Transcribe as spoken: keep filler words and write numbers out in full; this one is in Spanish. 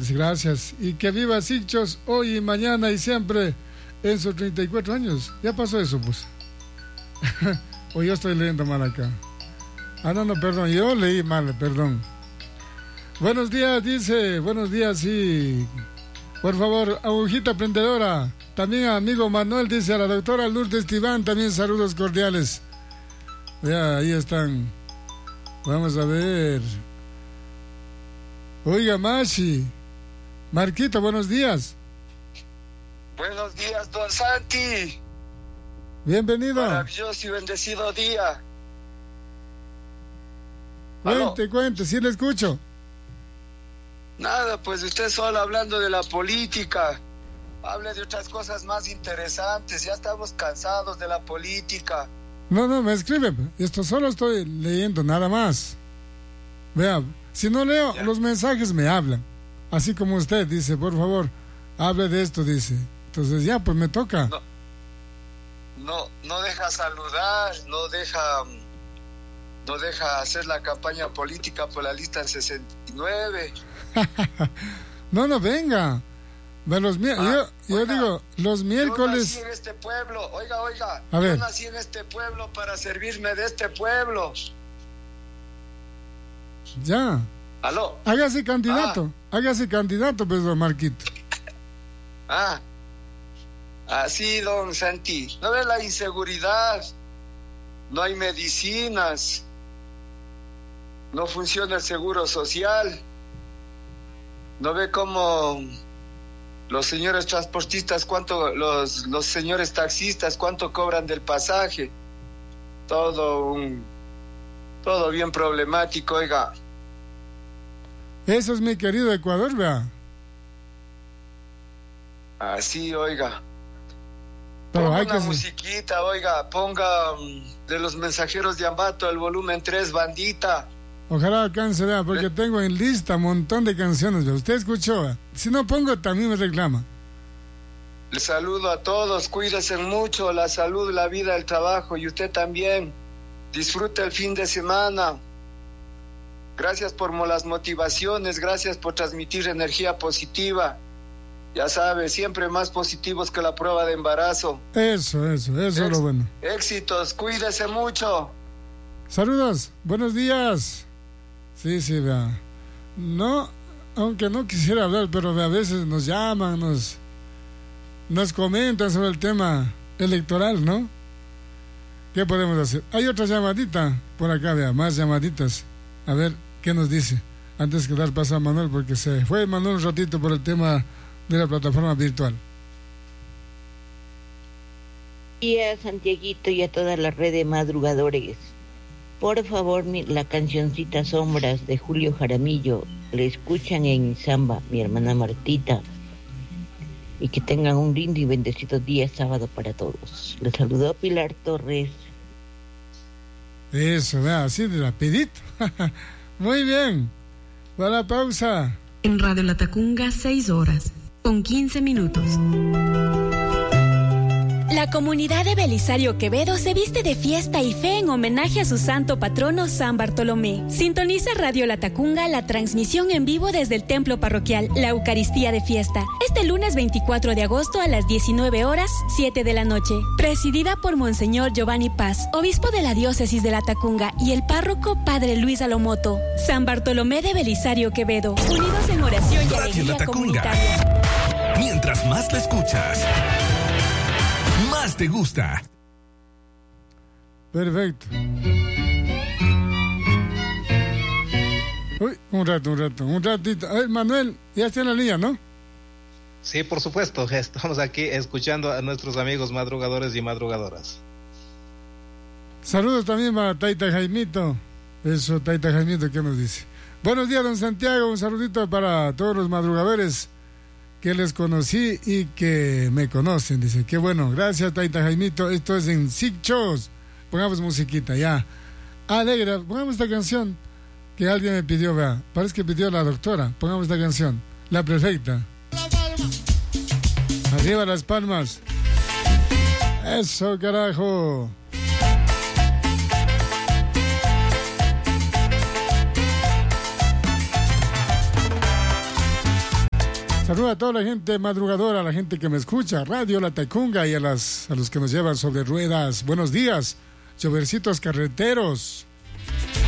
dice, gracias. Y que viva Sichos hoy y mañana y siempre en sus treinta y cuatro años. Ya pasó eso, pues. O yo estoy leyendo mal acá. Ah, no, no, perdón, yo leí mal, perdón. Buenos días, dice, buenos días, sí. Por favor, agujita prendedora. También a amigo Manuel, dice, a la doctora Lourdes Tibán, también saludos cordiales. Ya, ahí están. Vamos a ver. Oiga, Mashi. Marquito, buenos días. Buenos días, don Santi. Bienvenido. Maravilloso y bendecido día. Cuente, ¿Aló? cuente, sí le escucho. Nada, pues usted solo hablando de la política. Hable de otras cosas más interesantes. Ya estamos cansados de la política. No, no, me escribe. Esto solo estoy leyendo, nada más. Vea, si no leo, ya. Los mensajes me hablan. Así como usted dice, por favor, hable de esto, dice. Entonces ya, pues me toca. No, no, no deja saludar, no deja, no deja hacer la campaña política por la lista sesenta y nueve. No, no, venga. Los mi- ah, yo, yo oiga, digo, los miércoles. Yo nací en este pueblo, oiga, oiga. A ver. Yo nací en este pueblo para servirme de este pueblo. Ya. ¿Aló? Hágase candidato, ah. hágase candidato, pues, don Marquito. Ah, así, don Santi. ¿No ve la inseguridad? No hay medicinas. No funciona el seguro social. ¿No ve cómo los señores transportistas, cuánto, los, los señores taxistas, cuánto cobran del pasaje? Todo un, todo bien problemático, oiga. Eso es mi querido Ecuador, vea. Así, oiga. Pero ponga hay una que... musiquita, oiga, ponga um, de los mensajeros de Ambato el volumen tres, bandita. Ojalá alcance, vea, porque ¿Eh? tengo en lista un montón de canciones, vea. Usted escuchó, vea. Si no pongo, también me reclama. Les saludo a todos, cuídense mucho, la salud, la vida, el trabajo, y usted también. Disfrute el fin de semana. Gracias por las motivaciones, gracias por transmitir energía positiva. Ya sabe, siempre más positivos que la prueba de embarazo. Eso, eso, eso Ex- es lo bueno. Éxitos, cuídese mucho. Saludos, buenos días. Sí, sí, vea. No, aunque no quisiera hablar, pero vea, a veces nos llaman, nos, nos comentan sobre el tema electoral, ¿no? ¿Qué podemos hacer? Hay otra llamadita por acá, vea, más llamaditas. A ver, ¿qué nos dice? Antes que dar paso a Manuel, porque se fue Manuel un ratito por el tema de la plataforma virtual. Y a Santiaguito y a toda la red de madrugadores. Por favor, mi, la cancioncita Sombras de Julio Jaramillo, le escuchan en Zamba, mi hermana Martita. Y que tengan un lindo y bendecido día sábado para todos. Les saludó Pilar Torres. Eso, vea, así de rapidito. Muy bien. Va la pausa. En Radio Latacunga, seis horas, con quince minutos. La comunidad de Belisario Quevedo se viste de fiesta y fe en homenaje a su santo patrono San Bartolomé. Sintoniza Radio Latacunga la transmisión en vivo desde el templo parroquial, la Eucaristía de Fiesta, este lunes veinticuatro de agosto a las diecinueve horas, siete de la noche. Presidida por Monseñor Giovanni Paz, obispo de la diócesis de Latacunga, y el párroco Padre Luis Alomoto. San Bartolomé de Belisario Quevedo, unidos en oración y alegría comunitaria. Mientras más la escuchas, más te gusta. Perfecto. Uy, un rato, un rato, un ratito. A ver, Manuel, ya está en la línea, ¿no? Sí, por supuesto. Estamos aquí escuchando a nuestros amigos madrugadores y madrugadoras. Saludos también para Taita Jaimito. Eso, Taita Jaimito, ¿qué nos dice? Buenos días, don Santiago. Un saludito para todos los madrugadores que les conocí y que me conocen. Dice, qué bueno, gracias Taita Jaimito. Esto es en Sichos. Pongamos musiquita, ya. Alegra, pongamos esta canción que alguien me pidió, vea. Parece que pidió la doctora. Pongamos esta canción, La Perfecta. Arriba las palmas. Eso, carajo. Saluda a toda la gente madrugadora, a la gente que me escucha, Radio La Tacunga, y a, las, a los que nos llevan sobre ruedas. Buenos días, llovercitos carreteros.